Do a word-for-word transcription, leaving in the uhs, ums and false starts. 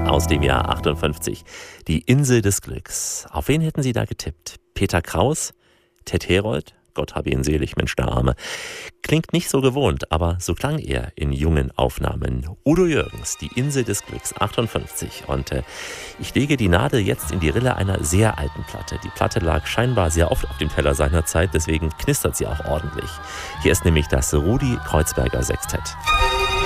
aus dem Jahr achtundfünfzig. Die Insel des Glücks. Auf wen hätten Sie da getippt? Peter Kraus? Ted Herold? Gott habe ihn selig, Mensch der Arme. Klingt nicht so gewohnt, aber so klang er in jungen Aufnahmen. Udo Jürgens, die Insel des Glücks, achtundfünfzig. Und äh, ich lege die Nadel jetzt in die Rille einer sehr alten Platte. Die Platte lag scheinbar sehr oft auf dem Teller seiner Zeit, deswegen knistert sie auch ordentlich. Hier ist nämlich das Rudi Kreuzberger Sextett.